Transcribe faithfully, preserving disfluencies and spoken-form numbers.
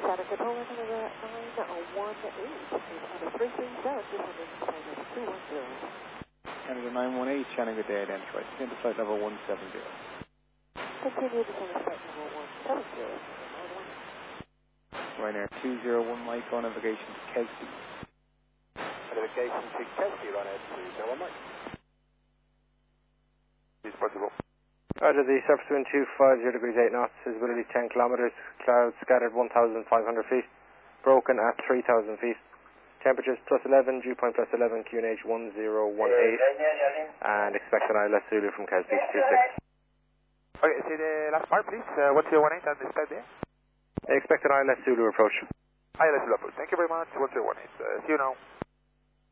Traffic control in Canada nine one eight. Canada three three seven, two hundred Canada two one zero. Canada nine one eight, Shannon, good day, identify. Descend to flight level one seven zero. Continue to send flight level one seven zero. Ryanair two zero one Mike on navigation to Kesby. Navigation to Kesby, Ryanair two zero one Mike. Is possible. Roger, the surface wind two five zero degrees eight knots, visibility ten kilometers, clouds scattered one thousand five hundred feet, broken at three thousand feet, temperatures plus eleven, dew point plus eleven, Q N H one zero one eight, and expect an I L S Zulu from Kesby two six. Okay, see the last part please, uh, what's your one eight and the step there? Expect an I L S Zulu approach. I L S Zulu approach, thank you very much, one zero one eight, uh, see you now.